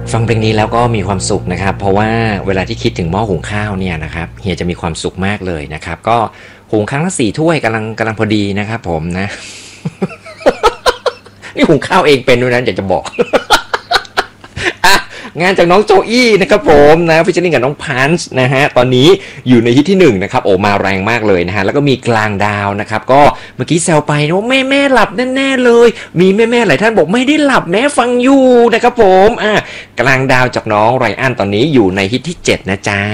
ฟังเพลงนี้แล้วก็มีความสุขนะครับเพราะว่าเวลาที่คิดถึงหม้อหุงข้าวเนี่ยนะครับเฮียจะมีความสุขมากเลยนะครับก็หุงครั้งละ4 ถ้วยกำลังพอดีนะครับผมนะ นี่หุงข้าวเองเป็นด้วยนะอยากจะบอก งานจากน้องโจอี้นะครับผมนะฟิชเชอร์ลิงกับน้องพันช์นะฮะตอนนี้อยู่ในฮิตที่1นะครับโอ้มาแรงมากเลยนะฮะแล้วก็มีกลางดาวนะครับก็เมื่อกี้แซวไปนะว่าแม่หลับแน่ๆเลยมีแม่หลายท่านบอกไม่ได้หลับแม่ฟังอยู่นะครับผมกลางดาวจากน้องไรอันตอนนี้อยู่ในฮิตที่7นะจ๊ะ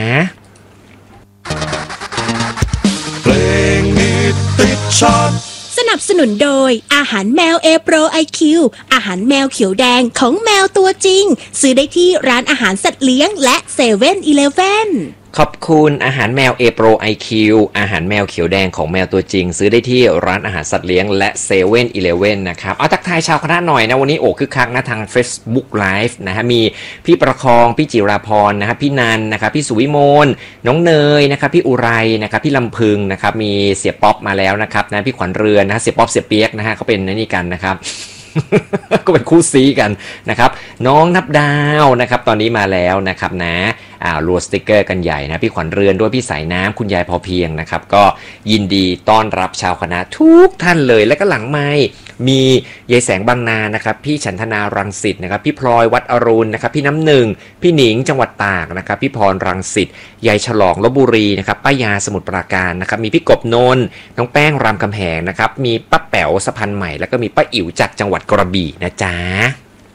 เพลงฮิตติดชาร์ตสนับสนุนโดยอาหารแมวเอโปรไอคิวอาหารแมวเขียวแดงของแมวตัวจริงซื้อได้ที่ร้านอาหารสัตว์เลี้ยงและเซเว่นอีเลฟเว่นขอบคุณอาหารแมว A Pro IQ อาหารแมวเขียวแดงของแมวตัวจริงซื้อได้ที่ร้านอาหารสัตว์เลี้ยงและเซเว่นอีเลฟเว่นนะครับเอาทักทายชาวคณะหน่อยนะวันนี้โอ้คึกคักนะทาง Facebook Live นะฮะมีพี่ประคองพี่จิราพรนะครับพี่นันนะครับพี่สุวิมลน้องเนยนะครับพี่อุไรนะครับพี่ลำพึงนะครับมีเสียป๊อปมาแล้วนะครับนะพี่ขวัญเรือนนะเสียป๊อปเสียเปียกนะฮะเขาเป็นนี่กันนะครับ ก็เป็นคู่ซีกันนะครับน้องนับดาวนะครับตอนนี้มาแล้วนะครับนะรัวสติกเกอร์กันใหญ่นะพี่ขวัญเรือนด้วยพี่สายน้ำคุณยายพอเพียงนะครับก็ยินดีต้อนรับชาวคณะทุกท่านเลยและก็หลังไมค์มียายแสงบางนานะครับพี่ฉันทนารังสิตนะครับพี่พลอยวัดอรุณนะครับพี่น้ำหนึ่งพี่หนิงจังหวัดตากนะครับพี่พรรังสิตยายฉลองลพบุรีนะครับป้ายาสมุทรปราการนะครับมีพี่กบนนท์น้องแป้งรามคำแหงนะครับมีป้าแป๋วสะพานใหม่แล้วก็มีป้าอิ๋วจากจังหวัดกระบี่นะจ๊ะ